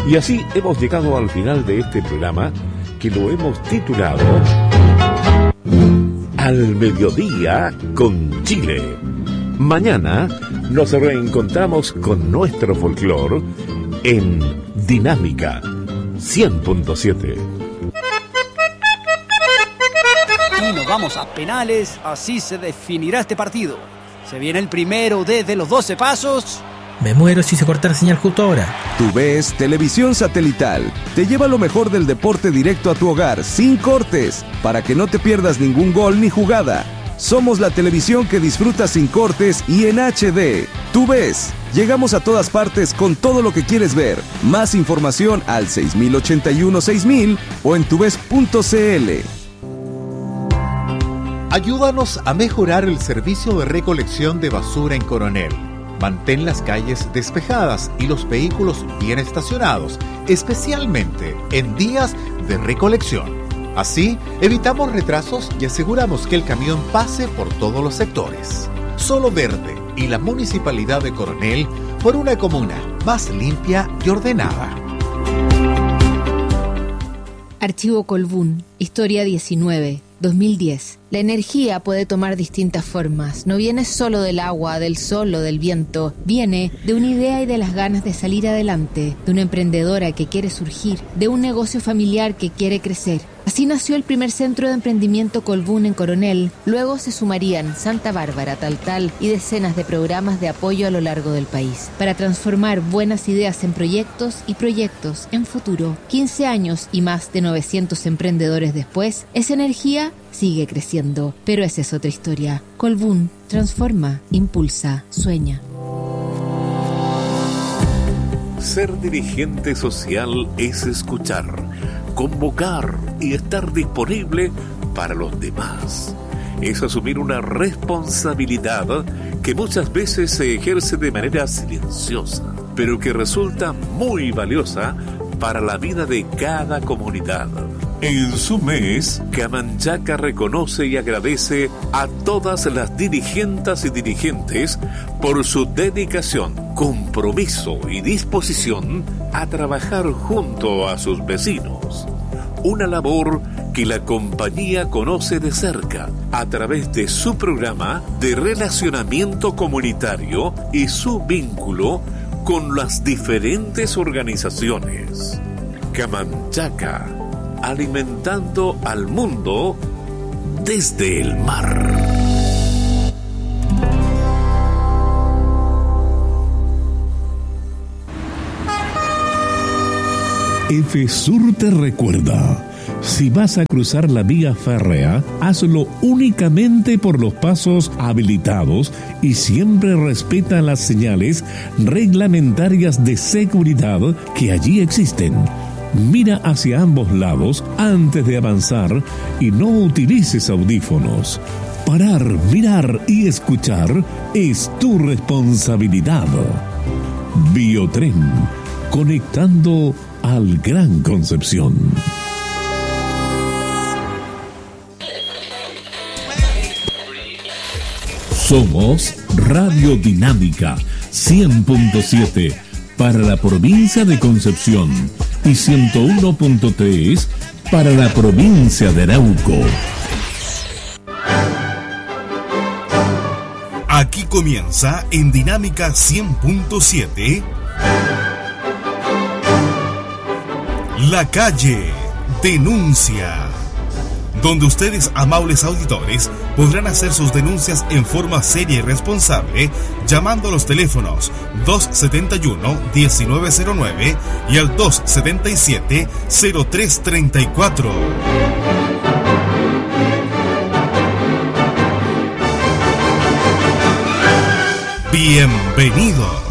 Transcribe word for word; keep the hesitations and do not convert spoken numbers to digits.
Y así hemos llegado al final de este programa que lo hemos titulado Al Mediodía con Chile. Mañana nos reencontramos con nuestro folclore en Dinámica cien punto siete. Y nos vamos a penales, así se definirá este partido. Se viene el primero desde los doce pasos. Me muero si se corta la señal justo ahora. TUVES Televisión Satelital te lleva lo mejor del deporte directo a tu hogar, sin cortes, para que no te pierdas ningún gol ni jugada. Somos la televisión que disfrutas sin cortes y en H D. TUVES. Llegamos a todas partes con todo lo que quieres ver. Más información al seis mil ochenta y uno seis mil o en tuves punto c l. Ayúdanos a mejorar el servicio de recolección de basura en Coronel. Mantén las calles despejadas y los vehículos bien estacionados, especialmente en días de recolección. Así, evitamos retrasos y aseguramos que el camión pase por todos los sectores. Solo Verde y la Municipalidad de Coronel por una comuna más limpia y ordenada. Archivo Colbún, Historia diecinueve, dos mil diez. La energía puede tomar distintas formas. No viene solo del agua, del sol o del viento. Viene de una idea y de las ganas de salir adelante, de una emprendedora que quiere surgir, de un negocio familiar que quiere crecer. Así nació el primer centro de emprendimiento Colbún en Coronel. Luego se sumarían Santa Bárbara, Taltal y decenas de programas de apoyo a lo largo del país para transformar buenas ideas en proyectos y proyectos en futuro. quince años y más de novecientos emprendedores después, esa energía sigue creciendo, pero esa es otra historia. Colbún transforma, impulsa, sueña. Ser dirigente social es escuchar, convocar y estar disponible para los demás. Es asumir una responsabilidad que muchas veces se ejerce de manera silenciosa, pero que resulta muy valiosa para la vida de cada comunidad. En su mes, Camanchaca reconoce y agradece a todas las dirigentes y dirigentes por su dedicación, compromiso y disposición a trabajar junto a sus vecinos. Una labor que la compañía conoce de cerca a través de su programa de relacionamiento comunitario y su vínculo con las diferentes organizaciones. Camanchaca, alimentando al mundo desde el mar. EFESUR te recuerda: si vas a cruzar la vía férrea, hazlo únicamente por los pasos habilitados y siempre respeta las señales reglamentarias de seguridad que allí existen. Mira hacia ambos lados antes de avanzar y no utilices audífonos. Parar, mirar y escuchar es tu responsabilidad. Biotren, conectando al Gran Concepción. Somos Radio Dinámica cien punto siete para la provincia de Concepción y ciento uno punto tres para la provincia de Arauco. Aquí comienza en Dinámica cien punto siete La Calle Denuncia, donde ustedes, amables auditores, podrán hacer sus denuncias en forma seria y responsable llamando a los teléfonos dos setenta y uno, diecinueve cero nueve y al dos setenta y siete, cero tres treinta y cuatro. Bienvenidos.